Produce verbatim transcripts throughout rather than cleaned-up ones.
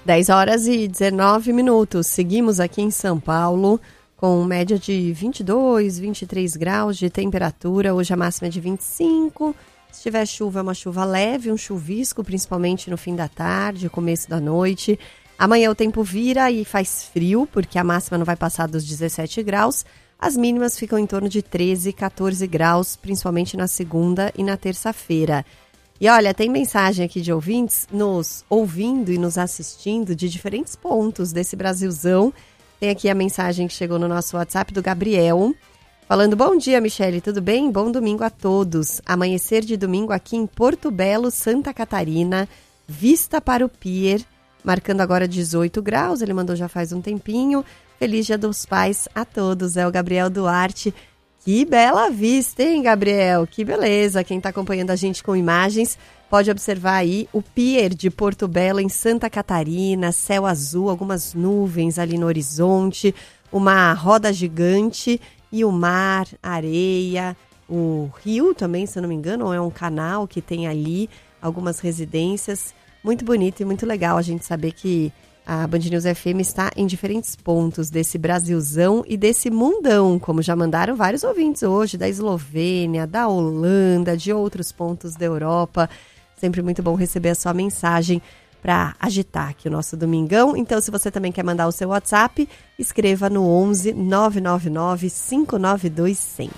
dez horas e dezenove minutos. Seguimos aqui em São Paulo com média de vinte e dois, vinte e três graus de temperatura. Hoje a máxima é de vinte e cinco. Se tiver chuva, é uma chuva leve, um chuvisco, principalmente no fim da tarde, começo da noite. Amanhã o tempo vira e faz frio, porque a máxima não vai passar dos dezessete graus. As mínimas ficam em torno de treze, quatorze graus, principalmente na segunda e na terça-feira. E olha, tem mensagem aqui de ouvintes nos ouvindo e nos assistindo de diferentes pontos desse Brasilzão. Tem aqui a mensagem que chegou no nosso WhatsApp do Gabriel, falando: bom dia, Michele, tudo bem? Bom domingo a todos. Amanhecer de domingo aqui em Porto Belo, Santa Catarina, vista para o Pier, marcando agora dezoito graus, ele mandou já faz um tempinho. Feliz Dia dos Pais a todos, é o Gabriel Duarte. Que bela vista, hein, Gabriel? Que beleza. Quem está acompanhando a gente com imagens pode observar aí o Pier de Porto Belo, em Santa Catarina, céu azul, algumas nuvens ali no horizonte, uma roda gigante e o mar, areia, o rio também, se eu não me engano, ou é um canal que tem ali algumas residências. Muito bonito e muito legal a gente saber que a Band News F M está em diferentes pontos desse Brasilzão e desse mundão, como já mandaram vários ouvintes hoje, da Eslovênia, da Holanda, de outros pontos da Europa. Sempre muito bom receber a sua mensagem para agitar aqui o nosso domingão. Então, se você também quer mandar o seu WhatsApp, escreva no onze, nove nove nove, cinco nove dois, cem.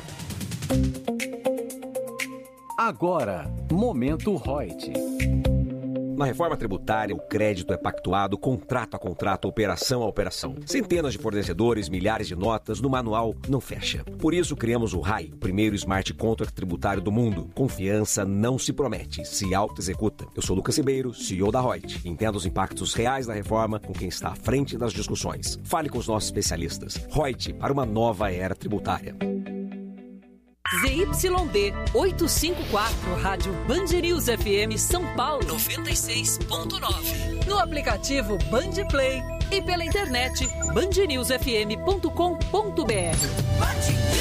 Agora, Momento Reut. Na reforma tributária, o crédito é pactuado contrato a contrato, operação a operação. Centenas de fornecedores, milhares de notas, no manual não fecha. Por isso criamos o R A I, o primeiro smart contract tributário do mundo. Confiança não se promete, se auto-executa. Eu sou Lucas Ribeiro, C E O da Reut. Entenda os impactos reais da reforma com quem está à frente das discussões. Fale com os nossos especialistas. Reut, para uma nova era tributária. Z Y D oitocentos e cinquenta e quatro, Rádio Band News F M São Paulo noventa e seis ponto nove. No aplicativo Band Play e pela internet band news f m ponto com ponto b r.